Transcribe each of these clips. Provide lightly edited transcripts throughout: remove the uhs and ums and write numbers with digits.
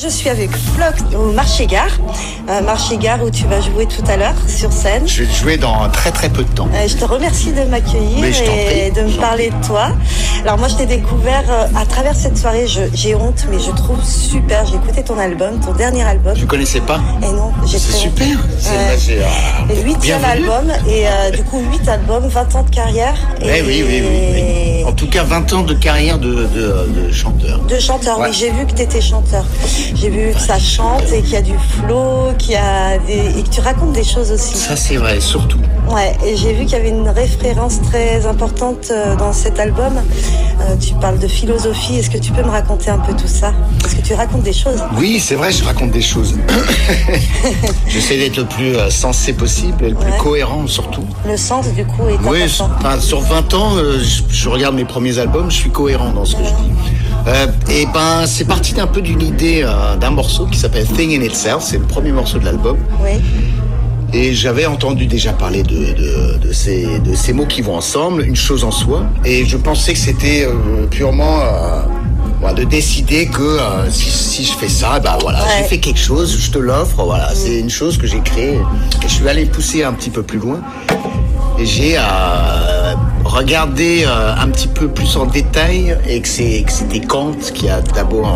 Je suis avec Flock au Marché-Gare, Marché-Gare où tu vas jouer tout à l'heure sur scène. Je vais jouer dans très très peu de temps. Je te remercie de m'accueillir et de me parler de toi. Alors moi je t'ai découvert à travers cette soirée, j'ai honte mais je trouve super, j'ai écouté ton album, ton dernier album. Tu connaissais pas? Et non, c'est super. C'est le 8e album et du coup 8 albums, 20 ans de carrière. Oui. En tout cas 20 ans de carrière de chanteur. De chanteur, oui, j'ai vu que tu étais chanteur. J'ai vu que ça chante et qu'il y a du flow, et que tu racontes des choses aussi. Ça c'est vrai, surtout. Ouais, et j'ai vu qu'il y avait une référence très importante dans cet album. Tu parles de philosophie. Est-ce que tu peux me raconter un peu tout ça? Est-ce que tu racontes des choses? Oui, c'est vrai, je raconte des choses. J'essaie d'être le plus sensé possible et le plus cohérent surtout. Le sens du coup est important. Oui, sur 20 ans, je regarde mes premiers albums, je suis cohérent dans ce que je dis. C'est parti d'un peu d'une idée d'un morceau qui s'appelle Thing in Itself, c'est le premier morceau de l'album. Oui. Et j'avais entendu déjà parler de ces mots qui vont ensemble, une chose en soi. Et je pensais que c'était purement de décider que si je fais ça, j'ai fait quelque chose, je te l'offre. Voilà, c'est une chose que j'ai créée. Et je suis allé pousser un petit peu plus loin. Et j'ai regardé un petit peu plus en détail et que c'était Kant qui a d'abord,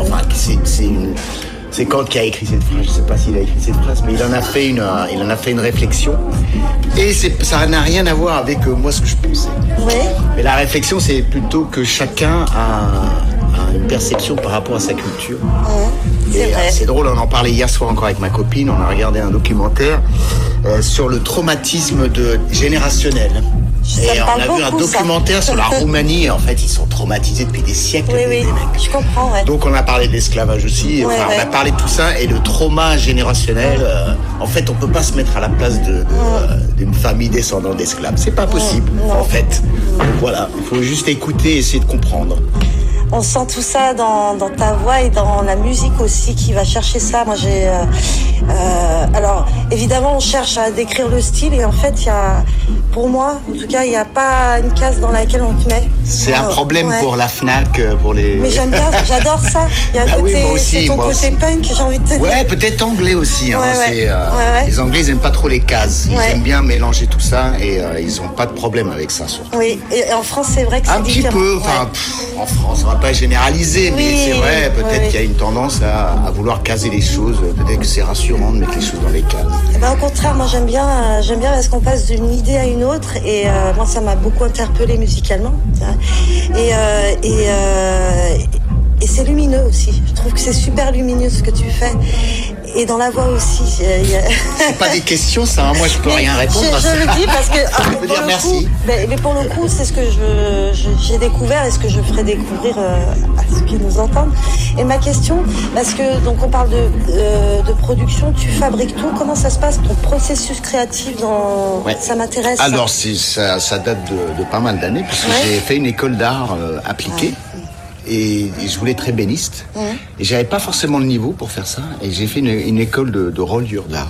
c'est Kant qui a écrit cette phrase. Je sais pas s'il a écrit cette phrase, mais il en a fait une réflexion. Et ça n'a rien à voir avec moi ce que je pensais. Oui. Mais la réflexion, c'est plutôt que chacun a une perception par rapport à sa culture. C'est drôle, on en parlait hier soir encore avec ma copine. On a regardé un documentaire sur le traumatisme générationnel. Et on a vu un documentaire sur la Roumanie. Et en fait, ils sont traumatisés depuis des siècles. Oui, je comprends. Ouais. Donc, on a parlé de l'esclavage aussi. On a parlé de tout ça. Et le trauma générationnel, en fait, on peut pas se mettre à la place d'une famille descendante d'esclaves. C'est pas possible, en fait. Donc, voilà, il faut juste écouter et essayer de comprendre. On sent tout ça dans ta voix et dans la musique aussi qui va chercher ça. Moi, alors, évidemment, on cherche à décrire le style et en fait, pour moi, en tout cas, il n'y a pas une case dans laquelle on te met. C'est un problème pour la Fnac, pour les... Mais j'aime bien, j'adore ça. Il y a un côté, moi aussi, c'est ton côté punk, j'ai envie de te dire. Ouais, peut-être anglais aussi. Les Anglais, ils n'aiment pas trop les cases. Ils aiment bien mélanger tout ça et ils n'ont pas de problème avec ça, surtout. Oui, et en France, c'est vrai que c'est différent. Un petit peu, en France, on va pas généraliser, mais c'est vrai, peut-être qu'il y a une tendance à vouloir caser les choses. Peut-être que c'est rassurant de mettre les choses dans les cases. Au contraire, moi j'aime bien parce qu'on passe d'une idée à une autre et moi ça m'a beaucoup interpellée musicalement. Et c'est lumineux aussi. Je trouve que c'est super lumineux ce que tu fais. Et dans la voix aussi. C'est pas des questions, ça. Moi, je peux rien répondre. Je le dis parce que. Je peux dire merci. Mais pour le coup, c'est ce que j'ai découvert et ce que je ferai découvrir à ceux qui nous entendent. Et ma question, parce que donc on parle de production, tu fabriques tout. Comment ça se passe ton processus créatif ça m'intéresse. Alors, ça date de pas mal d'années puisque j'ai fait une école d'art appliquée. Et je voulais être ébéniste. Et j'avais pas forcément le niveau pour faire ça. Et j'ai fait une école de reliure d'art.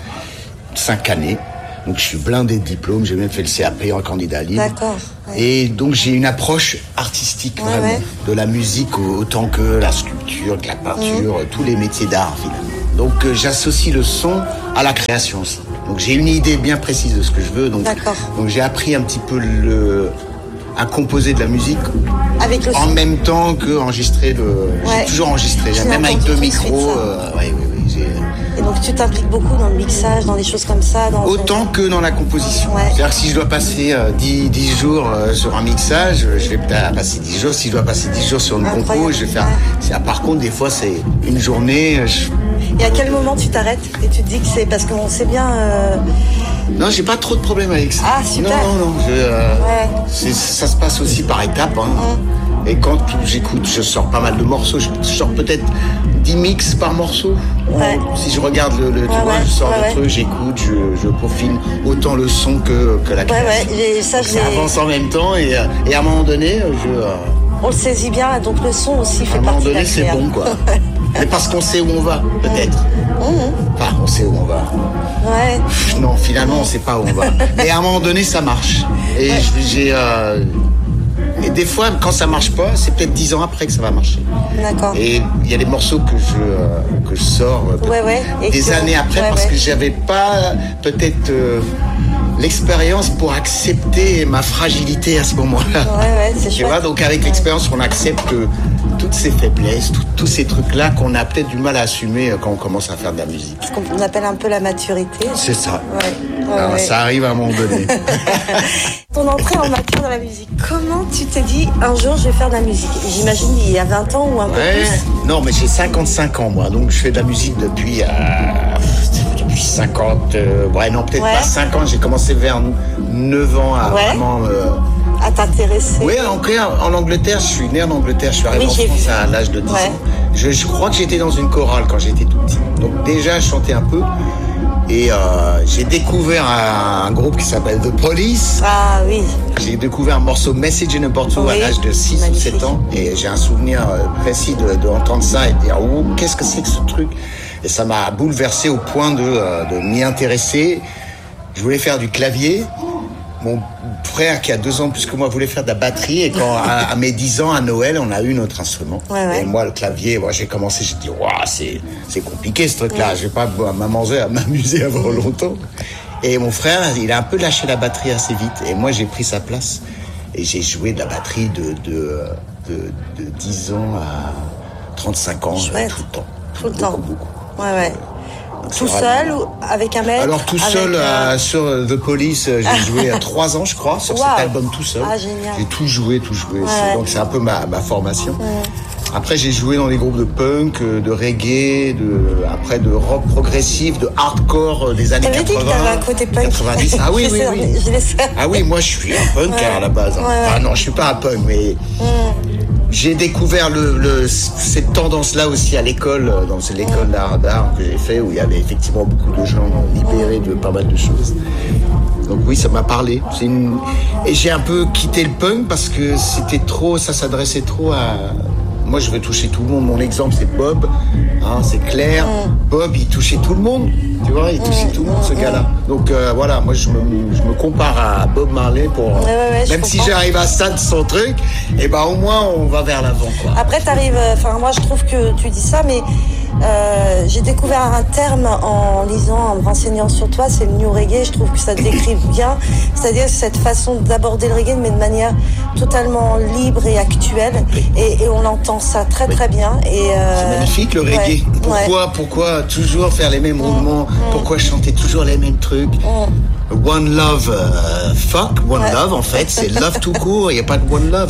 5 années. Donc je suis blindé de diplômes. J'ai même fait le CAP en candidat libre. D'accord. Ouais. Et donc j'ai une approche artistique vraiment. De la musique autant que la sculpture, que la peinture, tous les métiers d'art finalement. Donc j'associe le son à la création aussi. Donc j'ai une idée bien précise de ce que je veux. Donc j'ai appris un petit peu à composer de la musique avec le en même temps que enregistrer j'ai toujours enregistré, même avec 2 micros. Et donc tu t'impliques beaucoup dans le mixage, dans des choses comme ça. Autant que dans la composition. C'est-à-dire que si je dois passer 10 jours sur un mixage, je vais peut-être passer 10 jours. Si je dois passer 10 jours sur une compo, je vais faire. Par contre, des fois, c'est une journée. Et à quel moment tu t'arrêtes et tu te dis que c'est parce qu'on sait bien. Non, j'ai pas trop de problèmes avec ça. Ah, super. Non. Ça se passe aussi par étapes. Et quand j'écoute, je sors pas mal de morceaux. Je sors peut-être 10 mix par morceau. Si je regarde je sors des trucs, j'écoute, je peaufine autant le son que la création. Ça avance en même temps et à un moment donné, on le saisit bien, donc le son aussi fait partie de la À un moment donné, c'est bon, quoi. Mais parce qu'on sait où on va, peut-être. Enfin, on sait où on va. Non, finalement, on sait pas où on va. Mais à un moment donné, ça marche. Et Et des fois, quand ça marche pas, c'est peut-être 10 ans après que ça va marcher. D'accord. Et il y a des morceaux que je sors des années après parce que j'avais pas peut-être l'expérience pour accepter ma fragilité à ce moment-là. C'est tu vois, donc avec l'expérience, on accepte toutes ces faiblesses, tous ces trucs-là qu'on a peut-être du mal à assumer quand on commence à faire de la musique. Ce qu'on appelle un peu la maturité. C'est ça. Ça arrive à un moment donné. Ton entrée en matière de la musique, comment tu t'es dit un jour je vais faire de la musique? J'imagine il y a 20 ans ou un peu plus. Non, mais j'ai 55 ans moi, donc je fais de la musique depuis 50, peut-être pas 5 ans, j'ai commencé vers 9 ans à vraiment... à t'intéresser. Oui, en Angleterre, je suis né en Angleterre, je suis arrivé en France à l'âge de 10 ans. Je crois que j'étais dans une chorale quand j'étais tout petit. Donc déjà, je chantais un peu. Et j'ai découvert un groupe qui s'appelle The Police. Ah oui. J'ai découvert un morceau Message in a Bottle à l'âge de 6 ou 7 ans. Et j'ai un souvenir précis d'entendre ça et de dire « Oh, qu'est-ce que c'est que ce truc ?» Et ça m'a bouleversé au point de m'y intéresser. Je voulais faire du clavier. Mon frère, qui a 2 ans plus que moi, voulait faire de la batterie. Et quand, à mes 10 ans, à Noël, on a eu notre instrument. Et moi, le clavier, j'ai commencé, j'ai dit, c'est compliqué ce truc-là. Je vais pas m'amuser avant longtemps. Et mon frère, il a un peu lâché la batterie assez vite. Et moi, j'ai pris sa place. Et j'ai joué de la batterie de 10 ans à 35 ans, tout le temps. Tout le temps. Beaucoup. Tout seul ou avec un mec? Alors tout seul sur The Police, j'ai joué à 3 ans je crois sur cet album tout seul. Ah, génial. J'ai tout joué. Donc c'est un peu ma formation. Après j'ai joué dans des groupes de punk, de reggae, après de rock progressif, de hardcore des années 80. T'avais dit que t'avais un côté punk. 90. Ah oui. Ah oui, moi je suis un punker à la base. Enfin non, je suis pas un punk mais j'ai découvert cette tendance-là aussi à l'école, dans l'école d'art que j'ai fait, où il y avait effectivement beaucoup de gens libérés de pas mal de choses. Donc oui, ça m'a parlé. Et j'ai un peu quitté le punk parce que ça s'adressait trop à... Moi, je veux toucher tout le monde. Mon exemple, c'est Bob. C'est clair. Bob, il touchait tout le monde. Tu vois, il touchait tout le monde, ce gars-là. Donc voilà, moi, je me compare à Bob Marley pour... même si j'arrive à ça de son truc, et au moins, on va vers l'avant, quoi. Après, t'arrives... Enfin, moi, je trouve que tu dis ça, mais j'ai découvert un terme en lisant, en me renseignant sur toi, c'est le new reggae. Je trouve que ça te décrit bien. C'est-à-dire cette façon d'aborder le reggae, mais de manière totalement libre et actuelle. Et on entend ça très très bien. C'est magnifique le reggae. Pourquoi toujours faire les mêmes roulements? Pourquoi chanter toujours les mêmes trucs? One love, love en fait, c'est love tout court. Il n'y a pas de one love.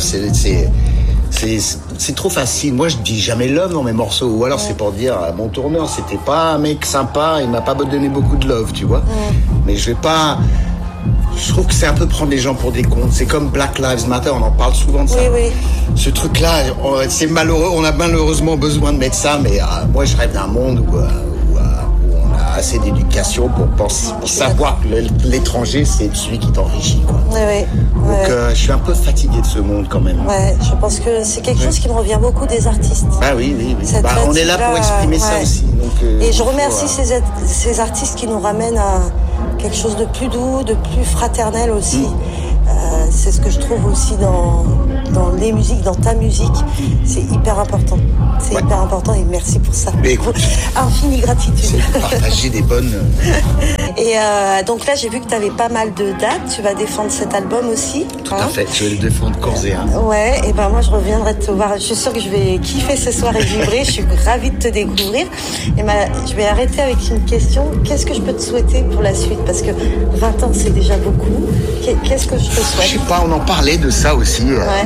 C'est trop facile. Moi, je dis jamais love dans mes morceaux. Ou alors, c'est pour dire, mon tourneur, c'était pas un mec sympa, il m'a pas donné beaucoup de love, tu vois. Mais je vais pas... Je trouve que c'est un peu prendre les gens pour des cons. C'est comme Black Lives Matter, on en parle souvent de ça. Ce truc-là, c'est malheureux, on a malheureusement besoin de mettre ça, mais moi, je rêve d'un monde où on a assez d'éducation pour savoir que l'étranger, c'est celui qui t'enrichit, quoi. Donc, je suis un peu fatigué de ce monde, quand même. Je pense que c'est quelque chose qui me revient beaucoup des artistes. Ah oui. On est là pour exprimer ça aussi. Donc, et je remercie ces artistes qui nous ramènent à quelque chose de plus doux, de plus fraternel aussi. C'est ce que je trouve aussi dans les musiques, dans ta musique. C'est hyper important. C'est hyper important et merci pour ça. Mais écoute, infinie gratitude. C'est partager des bonnes... Et donc là, j'ai vu que tu avais pas mal de dates. Tu vas défendre cet album aussi. Tout à fait, je vais le défendre corps et âme. Ouais, et moi je reviendrai te voir. Je suis sûre que je vais kiffer ce soir et vibrer. Je suis ravie de te découvrir. Et je vais arrêter avec une question. Qu'est-ce que je peux te souhaiter pour la suite? Parce que 20 ans, c'est déjà beaucoup. Qu'est-ce que je te souhaite? Je sais pas, on en parlait de ça aussi.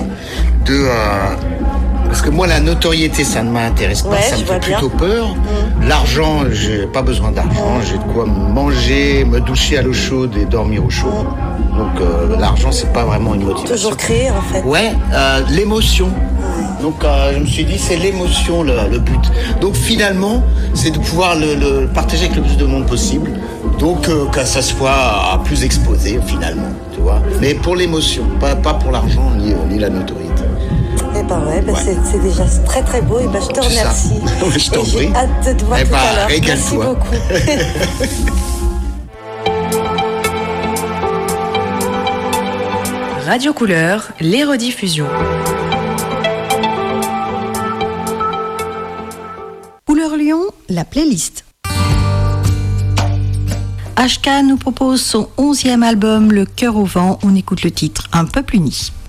Parce que moi, la notoriété, ça ne m'intéresse pas, ça me fait plutôt peur. L'argent, j'ai pas besoin d'argent, j'ai de quoi manger, me doucher à l'eau chaude et dormir au chaud. Donc l'argent, c'est pas vraiment une motivation. Toujours créer, en fait. L'émotion. Donc je me suis dit, c'est l'émotion le but. Donc finalement, c'est de pouvoir le partager avec le plus de monde possible. Donc que ça soit plus exposé finalement, tu vois. Mais pour l'émotion, pas pour l'argent ni la notoriété. C'est déjà très très beau. Et je te remercie. Je t'en prie. J'ai hâte de te voir tout à l'heure. Merci beaucoup. Radio Couleur, les rediffusions. Couleur Lyon, la playlist. HK nous propose son 11e album, Le Cœur au vent. On écoute le titre Un peuple uni.